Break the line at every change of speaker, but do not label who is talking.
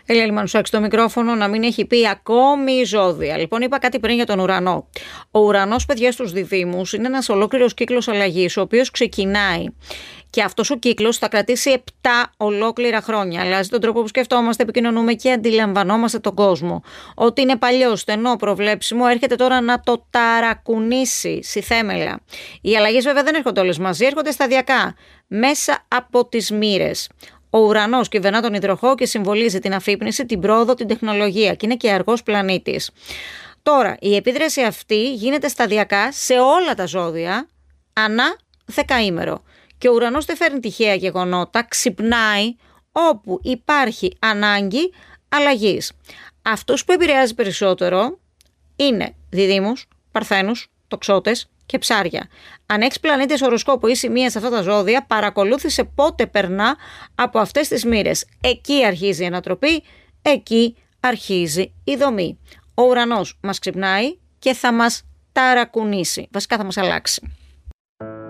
Έλα Λιμανουσάκη στο μικρόφωνο να μην έχει πει ακόμη ζώδια. Λοιπόν, είπα κάτι πριν για τον ουρανό. Ο ουρανός, παιδιά, στους διδύμους είναι ένας ολόκληρος κύκλος αλλαγής, ο οποίος ξεκινάει. Και αυτός ο κύκλος θα κρατήσει 7 ολόκληρα χρόνια. Αλλάζει τον τρόπο που σκεφτόμαστε, επικοινωνούμε και αντιλαμβανόμαστε τον κόσμο. Ό,τι είναι παλιό, στενό, προβλέψιμο, έρχεται τώρα να το ταρακουνήσει στη θέμελα. Οι αλλαγές βέβαια δεν έρχονται όλες μαζί, έρχονται σταδιακά, μέσα από τις μοίρες. Ο ουρανός κυβερνά τον υδροχόο και συμβολίζει την αφύπνιση, την πρόοδο, την τεχνολογία και είναι και αργός πλανήτης. Τώρα, η επίδραση αυτή γίνεται σταδιακά σε όλα τα ζώδια, ανά δεκαήμερο. Και ο ουρανός δεν φέρνει τυχαία γεγονότα, ξυπνάει όπου υπάρχει ανάγκη αλλαγής. Αυτούς που επηρεάζει περισσότερο είναι διδύμους, παρθένους, τοξότες και ψάρια. Αν έχεις πλανήτες οροσκόπο ή σημεία σε αυτά τα ζώδια, παρακολούθησε πότε περνά από αυτές τις μοίρες. Εκεί αρχίζει η ανατροπή, εκεί αρχίζει η δομή. Ο ουρανός μας ξυπνάει και θα μας ταρακουνήσει, βασικά θα μας αλλάξει.